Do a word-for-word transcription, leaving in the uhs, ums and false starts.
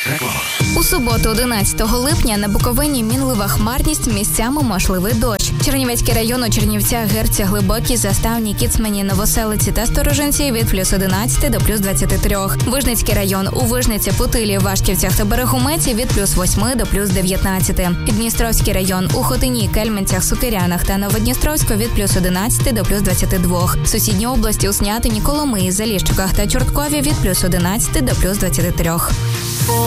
У суботу, одинадцятого липня, на Буковині мінлива хмарність, місцями можливий дощ. Чернівецький район у Чернівцях, Герці, Глибокій, Заставні, Кіцмані, Новоселиці та Сторожинці від плюс одинадцяти до плюс двадцяти трьох. Вижницький район у Вижниці, Путилі, Вашківцях та Берегометі від плюс восьми до плюс дев'ятнадцяти. Піддністровський район у Хотині, Кельменцях, Сукирянах та Новодністровську від плюс одинадцяти до плюс двадцяти двох. Сусідні області у Снятині, Коломиї, Заліщиках та Чорткові від плюс одинадцяти до плюс двадцяти трьох.